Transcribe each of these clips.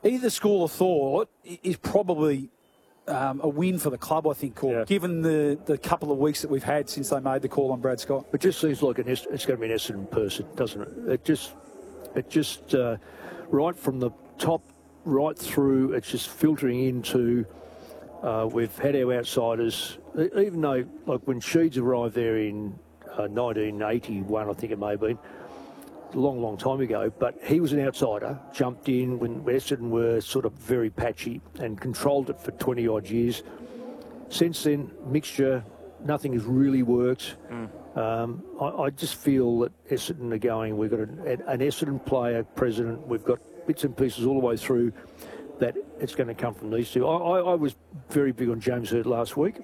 either school of thought is probably a win for the club, I think, given the couple of weeks that we've had since they made the call on Brad Scott. It just seems like it's going to be an Essendon person, doesn't it? It just right from the top right through, it's just filtering into. We've had our outsiders, even though, like when Sheeds arrived there in 1981, I think it may have been, a long, long time ago, but he was an outsider, jumped in when Essendon were sort of very patchy and controlled it for 20-odd years. Since then, mixture, nothing has really worked. I just feel that Essendon are going, we've got an Essendon player, president, we've got bits and pieces all the way through, that it's going to come from these two. I was very big on James Hird last week.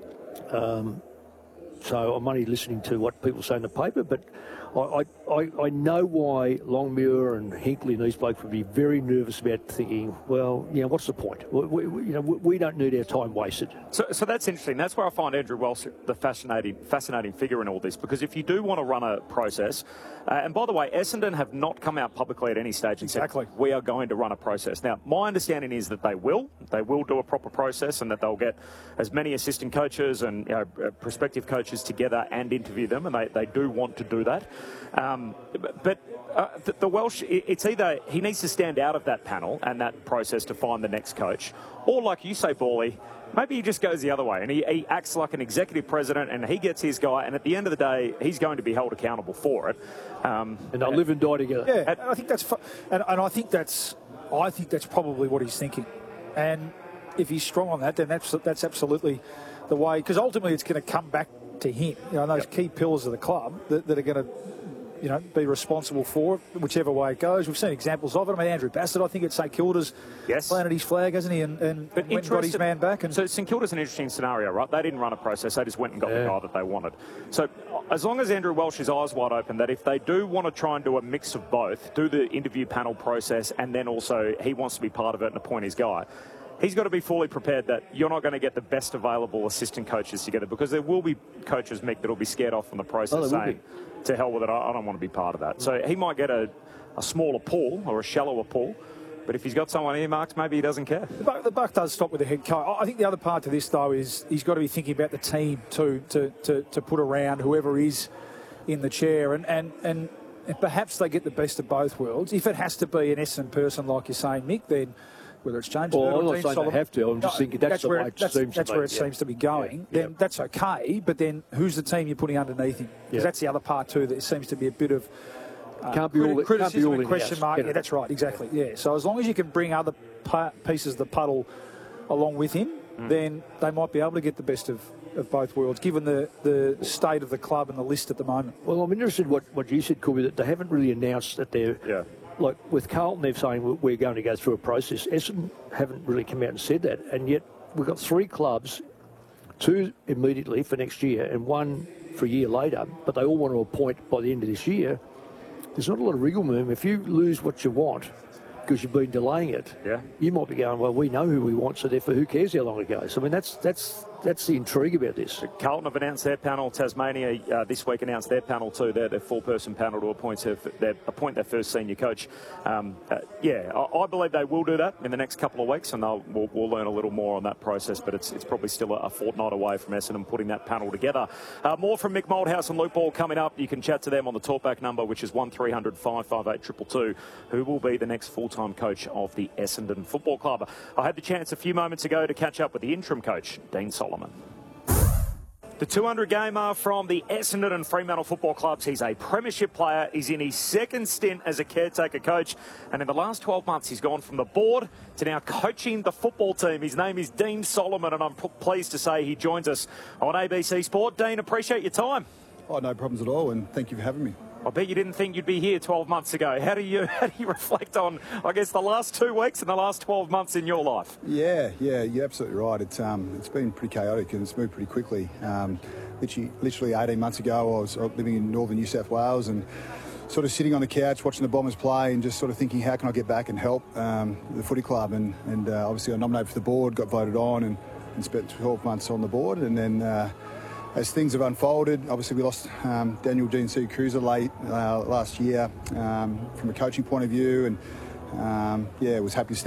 So I'm only listening to what people say in the paper, but I know why Longmuir and Hinkley and these blokes would be very nervous about thinking, well, what's the point? We don't need our time wasted. So that's interesting. That's where I find Andrew Welsh the fascinating figure in all this, because if you do want to run a process, and by the way, Essendon have not come out publicly at any stage and said, we are going to run a process. Now, my understanding is that they will do a proper process, and that they'll get as many assistant coaches and prospective coaches together and interview them, and they do want to do that. But the Welsh, it's either he needs to stand out of that panel and that process to find the next coach, or like you say, Bally, maybe he just goes the other way and he acts like an executive president and he gets his guy, and at the end of the day, he's going to be held accountable for it. And they'll live and die together. Yeah, and I think that's and I think that's probably what he's thinking. And if he's strong on that, then that's absolutely the way, because ultimately it's going to come back to him. Those key pillars of the club that are going to be responsible for it, whichever way it goes. We've seen examples of it. I mean, Andrew Bassett, I think at St Kilda's planted his flag, hasn't he? And got his man back. And so St Kilda's an interesting scenario, right? They didn't run a process. They just went and got the guy that they wanted. So as long as Andrew Welsh's eyes wide open, that if they do want to try and do a mix of both, do the interview panel process, and then also he wants to be part of it and appoint his guy, he's got to be fully prepared that you're not going to get the best available assistant coaches together, because there will be coaches, Mick, that will be scared off from the process saying, to hell with it, I don't want to be part of that. So he might get a smaller pool or a shallower pool, but if he's got someone earmarked, maybe he doesn't care. The buck does stop with the head coach. I think the other part to this, though, is he's got to be thinking about the team too, to put around whoever is in the chair. And perhaps they get the best of both worlds. If it has to be an Essendon person, like you're saying, Mick, then whether it's James Hird or I'm not Dean saying Solomon, they have to. I'm just thinking that's the way it seems to be. That's where it seems to be going. Then that's okay. But then who's the team you're putting underneath him? Because that's the other part too. That seems to be a bit of criticism and question mark. Yeah, that's right. Exactly. Yeah. So as long as you can bring other pieces of the puddle along with him, then they might be able to get the best of both worlds, given the state of the club and the list at the moment. Well, I'm interested in what you said, Corby, that they haven't really announced that they're... Like with Carlton, they're saying we're going to go through a process. Essendon haven't really come out and said that, and yet we've got 3 clubs, 2 immediately for next year and 1 for a year later, but they all want to appoint by the end of this year. There's not a lot of wriggle room. If you lose what you want because you've been delaying it, you might be going, well, we know who we want, so therefore who cares how long it goes? I mean, that's the intrigue about this. Carlton have announced their panel. Tasmania this week announced their panel too. Their 4-person panel to appoint their first senior coach. I believe they will do that in the next couple of weeks, and we'll learn a little more on that process. But it's probably still a fortnight away from Essendon putting that panel together. More from Mick Moldhouse and Luke Ball coming up. You can chat to them on the talkback number, which is 1300 558 222, who will be the next full-time coach of the Essendon Football Club. I had the chance a few moments ago to catch up with the interim coach, Dean Solomon. The 200 gamer from the Essendon and Fremantle football clubs. He's a premiership player. He's in his second stint as a caretaker coach. And in the last 12 months, he's gone from the board to now coaching the football team. His name is Dean Solomon, and I'm pleased to say he joins us on ABC Sport. Dean, appreciate your time. Oh, no problems at all, and thank you for having me. I bet you didn't think you'd be here 12 months ago. How do you reflect on, I guess, the last 2 weeks and the last 12 months in your life? Yeah, you're absolutely right. It's been pretty chaotic and it's moved pretty quickly. Literally 18 months ago, I was living in northern New South Wales and sort of sitting on the couch watching the Bombers play and just sort of thinking, how can I get back and help the footy club? And obviously I nominated for the board, got voted on and spent 12 months on the board. And then as things have unfolded, obviously we lost Daniel GNC Cruiser late last year from a coaching point of view, and was happy to step